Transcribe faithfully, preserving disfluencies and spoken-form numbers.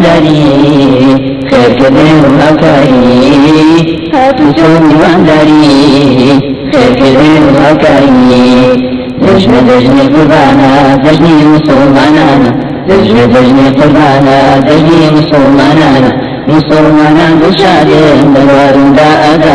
میوانداری خیر کردن و هاوکاری هاتو چۆن میوانداری خیر کردن و هاوکاری دژمە دژنی قوربانە دژنی مسلمانانە دژمە دژنی قوربانە دژنی مسلمانانە مسلمانان بشادێن بەواروندا ئاگا